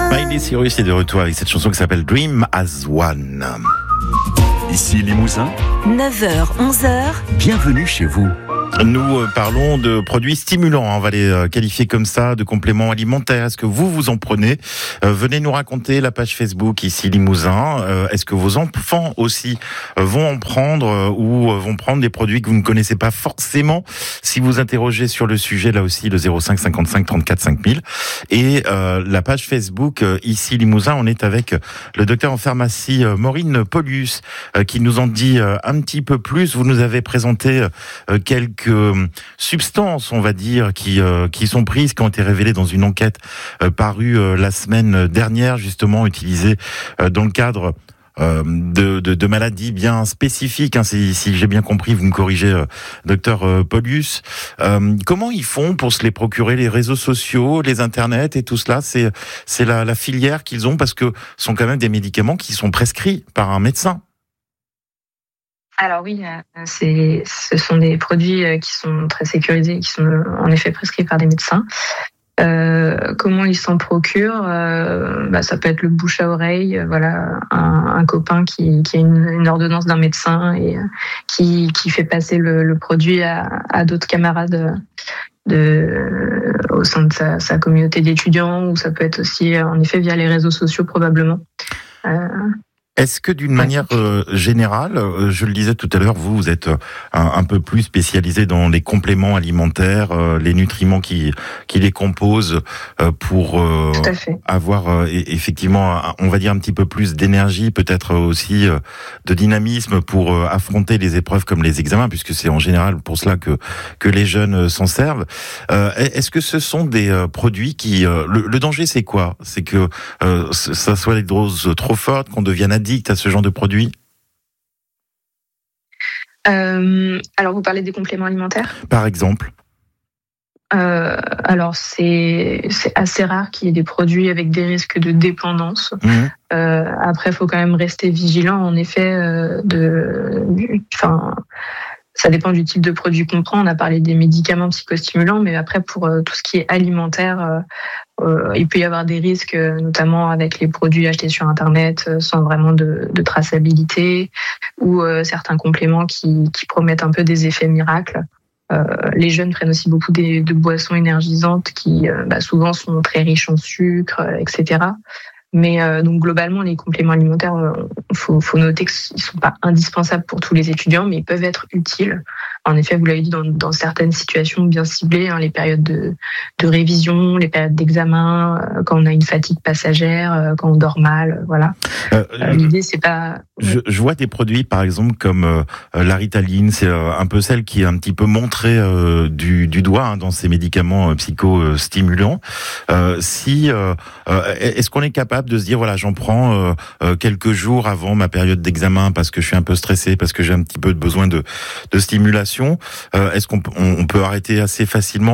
Miley Cyrus est de retour avec cette chanson qui s'appelle Dream as One. Ici Limousin, 9h, 11h. bienvenue chez vous. Nous parlons de produits stimulants, on va les qualifier comme ça, de compléments alimentaires. Est-ce que vous en prenez ? Venez nous raconter la page Facebook ici Limousin. Est-ce que vos enfants aussi vont en prendre ou vont prendre des produits que vous ne connaissez pas forcément ? Si vous interrogez sur le sujet, là aussi, le 05 55 34 5000. Et la page Facebook ici Limousin, on est avec le docteur en pharmacie Maureen Paulus qui nous en dit un petit peu plus. Vous nous avez présenté quelques substances, on va dire, qui sont prises, qui ont été révélées dans une enquête parue la semaine dernière, justement utilisée dans le cadre de maladies bien spécifiques. Si j'ai bien compris, vous me corrigez, docteur Paulus. Comment ils font pour se les procurer, les réseaux sociaux, les internets et tout cela ? C'est la filière qu'ils ont, parce que ce sont quand même des médicaments qui sont prescrits par un médecin. Alors oui, ce sont des produits qui sont très sécurisés, qui sont en effet prescrits par des médecins. Comment ils s'en procurent ? Ça peut être le bouche à oreille. Voilà, un copain qui a une ordonnance d'un médecin et qui fait passer le produit à d'autres camarades au sein de sa communauté d'étudiants, ou ça peut être aussi en effet via les réseaux sociaux probablement. Est-ce que d'une manière générale, je le disais tout à l'heure, vous êtes un peu plus spécialisé dans les compléments alimentaires, les nutriments qui les composent pour avoir effectivement, on va dire, un petit peu plus d'énergie, peut-être aussi de dynamisme pour affronter les épreuves comme les examens, puisque c'est en général pour cela que les jeunes s'en servent. Est-ce que ce sont des produits qui... Le danger, c'est quoi ? C'est que ça soit des doses trop fortes, qu'on devienne addict à ce genre de produits ? Alors, vous parlez des compléments alimentaires ? Par exemple. Alors, c'est assez rare qu'il y ait des produits avec des risques de dépendance. Après, il faut quand même rester vigilant, en effet, ça dépend du type de produit qu'on prend. On a parlé des médicaments psychostimulants, mais après, pour tout ce qui est alimentaire, il peut y avoir des risques, notamment avec les produits achetés sur Internet, sans vraiment de traçabilité, ou certains compléments qui promettent un peu des effets miracles. Les jeunes prennent aussi beaucoup de boissons énergisantes qui souvent sont très riches en sucre, etc. Mais donc globalement, les compléments alimentaires, faut noter qu'ils ne sont pas indispensables pour tous les étudiants, mais ils peuvent être utiles. En effet, vous l'avez dit, dans certaines situations bien ciblées, les périodes de révision, les périodes d'examen, quand on a une fatigue passagère, quand on dort mal, voilà. L'idée, c'est pas... Je vois des produits, par exemple, comme la Ritaline, c'est un peu celle qui est un petit peu montrée du doigt dans ces médicaments psychostimulants. Est-ce qu'on est capable de se dire, voilà, j'en prends quelques jours avant ma période d'examen parce que je suis un peu stressé, parce que j'ai un petit peu besoin de stimulation. Est-ce qu'on peut arrêter assez facilement ?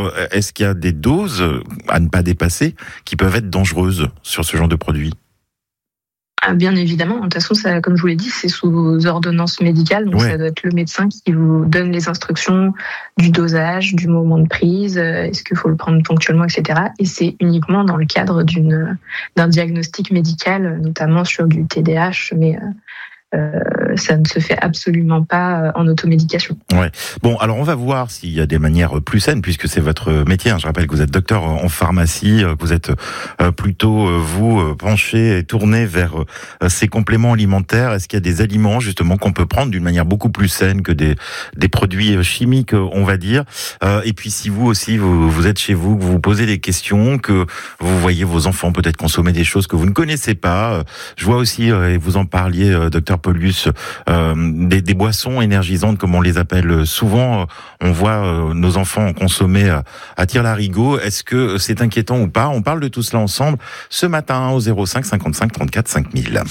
Est-ce qu'il y a des doses à ne pas dépasser qui peuvent être dangereuses sur ce genre de produit ? Bien évidemment. De toute façon, ça, comme je vous l'ai dit, c'est sous ordonnance médicale. Donc, Ça doit être le médecin qui vous donne les instructions du dosage, du moment de prise, est-ce qu'il faut le prendre ponctuellement, etc. Et c'est uniquement dans le cadre d'un diagnostic médical, notamment sur du TDAH, mais ça ne se fait absolument pas en automédication. Ouais. Bon, alors on va voir s'il y a des manières plus saines, puisque c'est votre métier. Je rappelle que vous êtes docteur en pharmacie, que vous êtes plutôt, vous, penché et tourné vers ces compléments alimentaires. Est-ce qu'il y a des aliments, justement, qu'on peut prendre d'une manière beaucoup plus saine que des produits chimiques, on va dire ? Et puis si vous aussi, vous êtes chez vous, que vous vous posez des questions, que vous voyez vos enfants peut-être consommer des choses que vous ne connaissez pas. Je vois aussi, et vous en parliez, docteur Paulus, des boissons énergisantes, comme on les appelle souvent. On voit nos enfants en consommer à tire-larigot. Est-ce que c'est inquiétant ou pas ? On parle de tout cela ensemble ce matin au 05 55 34 5000.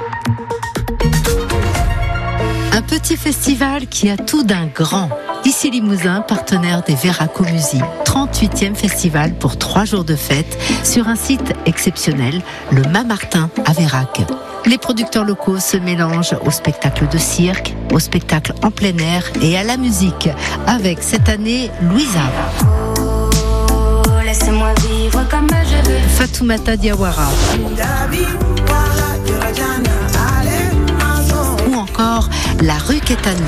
Un petit festival qui a tout d'un grand. Ici Limousin, partenaire des Veraco Music. 38e festival pour 3 jours de fête sur un site exceptionnel, le Mât-Martin à Vérac. Les producteurs locaux se mélangent au spectacle de cirque, au spectacle en plein air et à la musique, avec cette année Louisa. Laissez-moi vivre comme je veux. Fatoumata Diawara. Ou encore La rue Quétanou.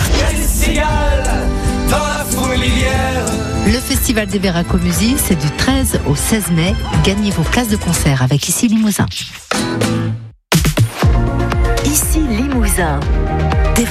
Le Festival des Verracomusi, c'est du 13 au 16 mai. Gagnez vos places de concert avec Ici Limousin. Ici Limousin.